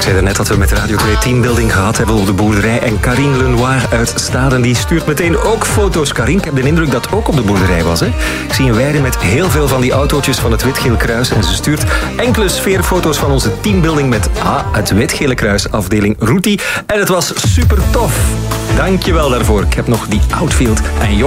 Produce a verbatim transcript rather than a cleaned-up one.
zei daarnet dat we met Radio twee teambuilding gehad hebben op de boerderij. En Karine Lenoir uit Staden die stuurt meteen ook foto's. Karine, ik heb de indruk dat het ook op de boerderij was. Hè? Ik zie een weide met heel veel van die autootjes van het Wit-Geel Kruis. En ze stuurt enkele sfeerfoto's van onze teambuilding met ah, het Wit-Gele Kruis afdeling Roetie. En het was super tof. Dank je wel daarvoor. Ik heb nog die outfield en